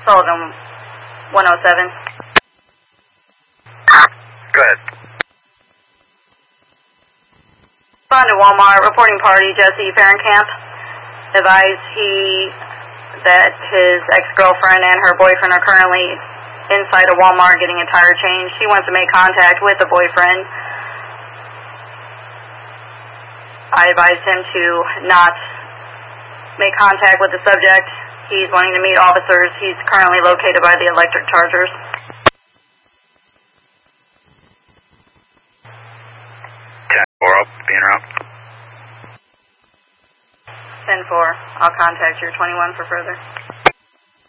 Sullivan 107. Go ahead. Gone to Walmart, reporting party, Jesse Fahrenkamp. Advised that his ex-girlfriend and her boyfriend are currently inside a Walmart getting a tire change. He wants to make contact with the boyfriend. I advised him to not make contact with the subject. He's wanting to meet officers. He's currently located by the electric chargers. 10-4, being around. 10-4. I'll contact your 21 for further.